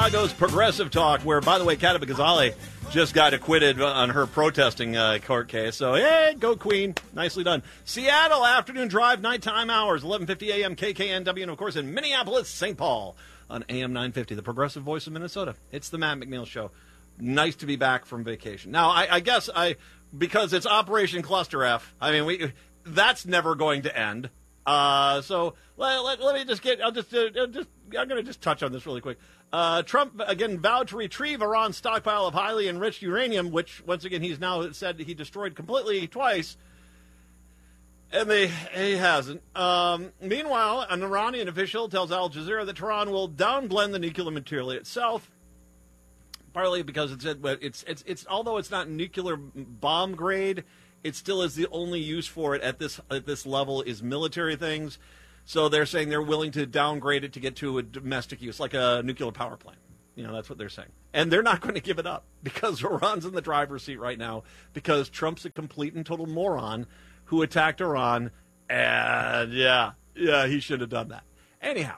Chicago's Progressive Talk, where, by the way, Kata Ghazali just got acquitted on her protesting court case. So, hey, go Queen. Nicely done. Seattle, afternoon drive, nighttime hours, 11:50 a.m., KKNW, and, of course, in Minneapolis, St. Paul on AM 950, the progressive voice of Minnesota. It's the Matt McNeil Show. Nice to be back from vacation. Now, I guess because it's Operation Cluster F, I mean, that's never going to end. So let me just I'm going to just touch on this really quick. Trump, again, vowed to retrieve Iran's stockpile of highly enriched uranium, which, once again, he's now said he destroyed completely twice. And he hasn't. Meanwhile, an Iranian official tells Al Jazeera that Tehran will downblend the nuclear material itself, partly because it's although it's not nuclear bomb grade, it still is the only use for it at this level is military things. So they're saying they're willing to downgrade it to get to a domestic use, like a nuclear power plant. You know, that's what they're saying. And they're not going to give it up because Iran's in the driver's seat right now because Trump's a complete and total moron who attacked Iran. And, yeah, he should have done that. Anyhow.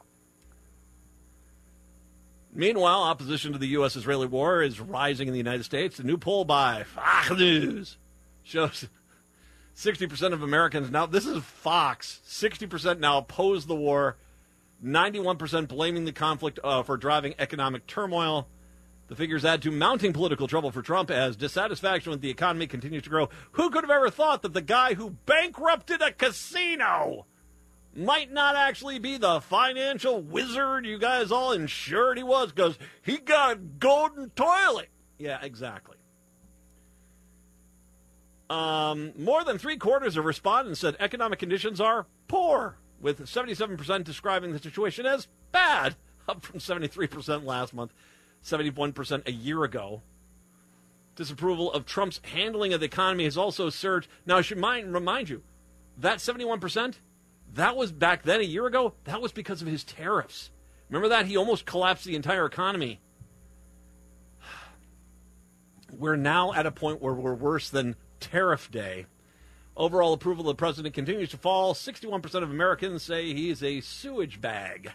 Meanwhile, opposition to the U.S.-Israeli war is rising in the United States. A new poll by Fox News shows 60% of Americans now, this is Fox, 60% now oppose the war, 91% blaming the conflict for driving economic turmoil. The figures add to mounting political trouble for Trump as dissatisfaction with the economy continues to grow. Who could have ever thought that the guy who bankrupted a casino might not actually be the financial wizard you guys all insured he was because he got a golden toilet? Yeah, exactly. More than 3/4 of respondents said economic conditions are poor, with 77% describing the situation as bad, up from 73% last month, 71% a year ago. Disapproval of Trump's handling of the economy has also surged. Now, I should remind you, that 71%, that was back then a year ago, that was because of his tariffs. Remember that? He almost collapsed the entire economy. We're now at a point where we're worse than Tariff Day. Overall approval of the president continues to fall. 61% of Americans say he is a sewage bag.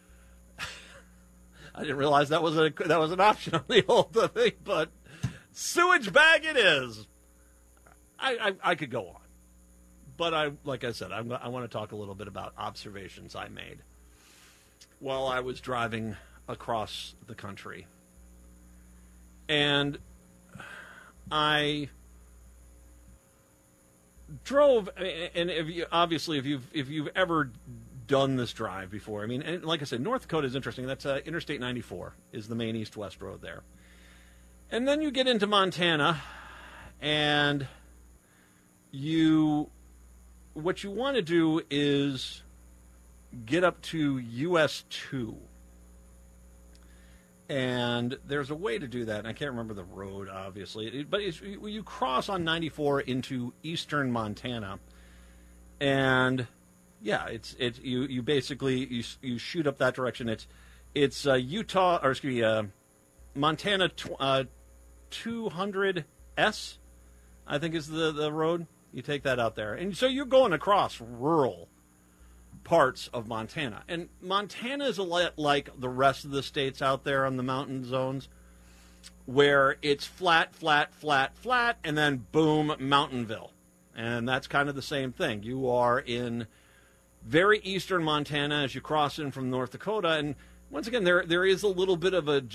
I didn't realize that was an option on the whole thing, but sewage bag it is. I could go on, but like I said, I want to talk a little bit about observations I made while I was driving across the country, and I drove, and if you've ever done this drive before, I mean, and like I said, North Dakota is interesting. That's Interstate 94 is the main east-west road there, and then you get into Montana, and what you want to do is get up to US 2. And there's a way to do that, and I can't remember the road, obviously. But you cross on 94 into eastern Montana, and yeah, you basically you shoot up that direction. It's Utah, or excuse me, Montana 200S, I think is the road. You take that out there, and so you're going across rural parts of Montana. And Montana is a lot like the rest of the states out there on the mountain zones, where it's flat, flat, flat, flat, and then boom, Mountainville. And that's kind of the same thing. You are in very eastern Montana as you cross in from North Dakota, and once again, there is a little bit of a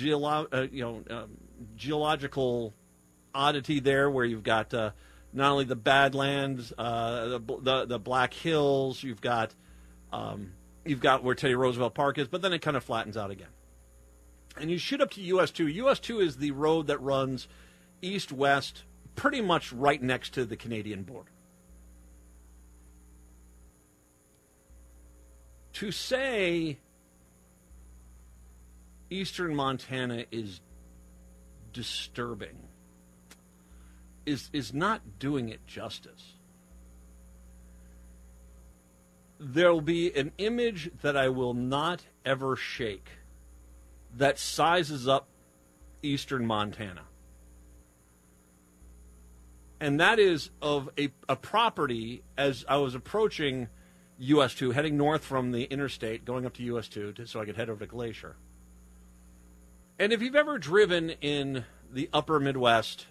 geological oddity there, where you've got not only the Badlands, the Black Hills, you've got where Teddy Roosevelt Park is, but then it kind of flattens out again. And you shoot up to US 2. US 2 is the road that runs east-west, pretty much right next to the Canadian border. To say eastern Montana is disturbing is not doing it justice. There'll be an image that I will not ever shake that sizes up eastern Montana. And that is of a property as I was approaching US 2, heading north from the interstate, going up to US 2 so I could head over to Glacier. And if you've ever driven in the upper Midwest,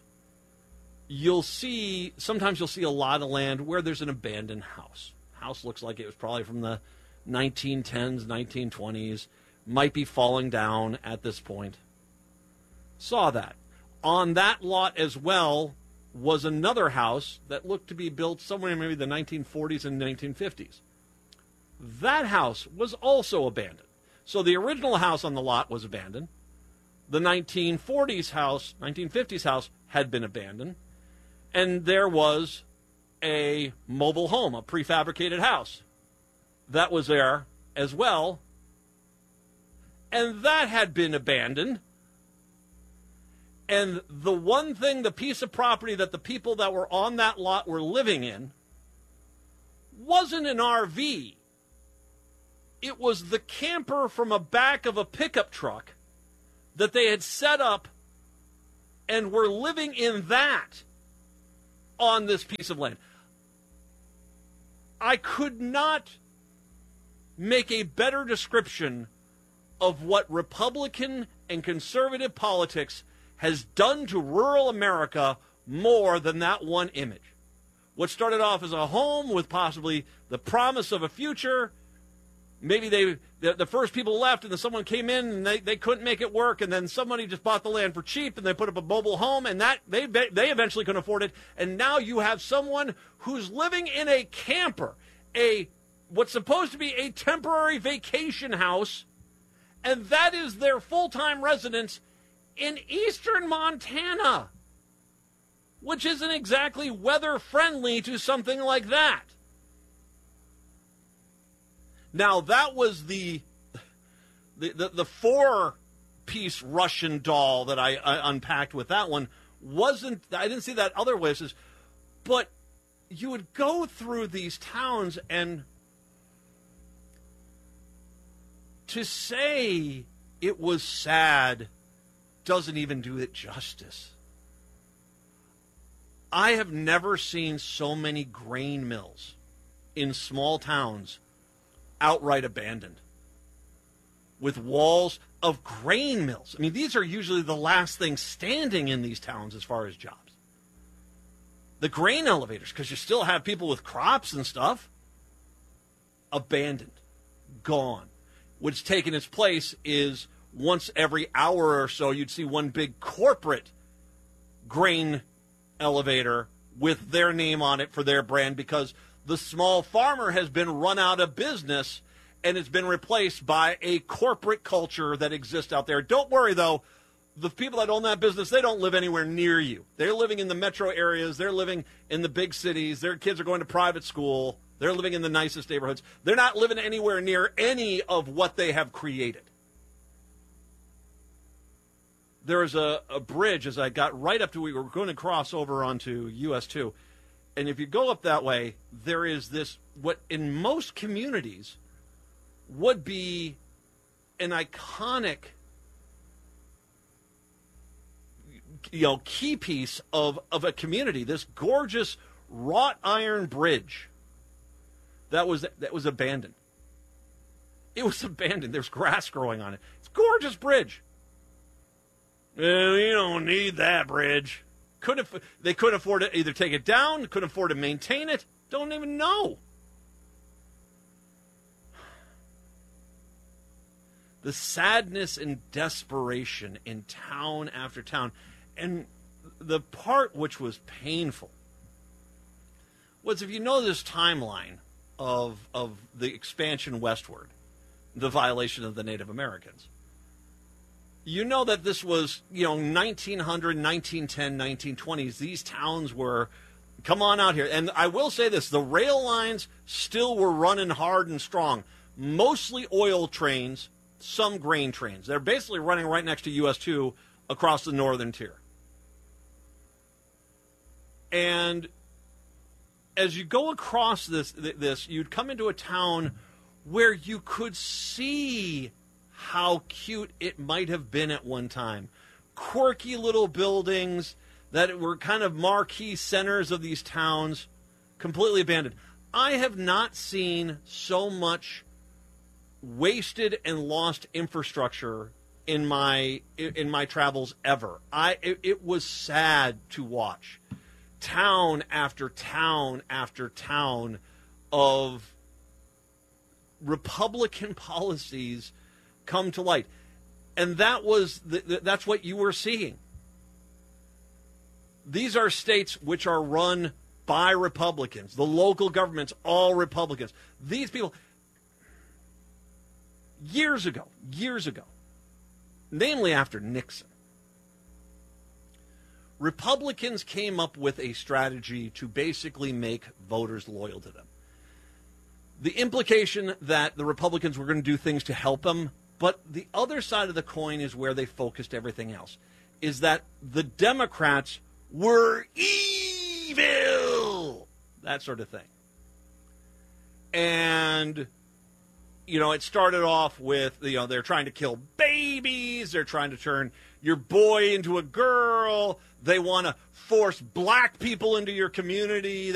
sometimes you'll see a lot of land where there's an abandoned house. House looks like it was probably from the 1910s, 1920s, might be falling down at this point. Saw that. On that lot as well was another house that looked to be built somewhere in maybe the 1940s and 1950s. That house was also abandoned. So the original house on the lot was abandoned. The 1950s house had been abandoned. And there was a mobile home, a prefabricated house that was there as well. And that had been abandoned. And the one thing, the piece of property that the people that were on that lot were living in wasn't an RV. It was the camper from a back of a pickup truck that they had set up and were living in that on this piece of land. I could not make a better description of what Republican and conservative politics has done to rural America more than that one image. What started off as a home with possibly the promise of a future, maybe the first people left and then someone came in and they couldn't make it work, and then somebody just bought the land for cheap and they put up a mobile home, and that they eventually couldn't afford it, and now you have someone who's living in a camper, what's supposed to be a temporary vacation house, and that is their full-time residence in eastern Montana, which isn't exactly weather-friendly to something like that. Now, that was the four-piece Russian doll that I unpacked with that one. I didn't see that other places, but you would go through these towns, and to say it was sad doesn't even do it justice. I have never seen so many grain mills in small towns outright abandoned, with walls of grain mills. I mean, these are usually the last things standing in these towns as far as jobs. The grain elevators, because you still have people with crops and stuff, abandoned, gone. What's taken its place is once every hour or so, you'd see one big corporate grain elevator with their name on it for their brand, because the small farmer has been run out of business and it's been replaced by a corporate culture that exists out there. Don't worry, though. The people that own that business, they don't live anywhere near you. They're living in the metro areas. They're living in the big cities. Their kids are going to private school. They're living in the nicest neighborhoods. They're not living anywhere near any of what they have created. There was a bridge as I got right up to, we were going to cross over onto US 2. And if you go up that way, there is this, what in most communities would be an iconic, key piece of a community, this gorgeous wrought iron bridge that was abandoned. It was abandoned. There's grass growing on it. It's a gorgeous bridge. Well, you don't need that bridge. They couldn't afford to either take it down, couldn't afford to maintain it. Don't even know. The sadness and desperation in town after town. And the part which was painful was, if you know this timeline of the expansion westward, the violation of the Native Americans, you know that this was, 1900, 1910, 1920s. These towns were, come on out here. And I will say this, the rail lines still were running hard and strong. Mostly oil trains, some grain trains. They're basically running right next to US 2 across the northern tier. And as you go across this, you'd come into a town where you could see how cute it might have been at one time. Quirky little buildings that were kind of marquee centers of these towns, completely abandoned. I have not seen so much wasted and lost infrastructure in my travels ever. It was sad to watch town after town after town of Republican policies come to light, and that's what you were seeing. These are states which are run by Republicans. The local governments, all Republicans. These people, years ago, namely after Nixon, Republicans came up with a strategy to basically make voters loyal to them. The implication that the Republicans were going to do things to help them, but the other side of the coin is where they focused everything else, is that the Democrats were evil, that sort of thing. And, it started off with, they're trying to kill babies, they're trying to turn your boy into a girl, they want to force black people into your community.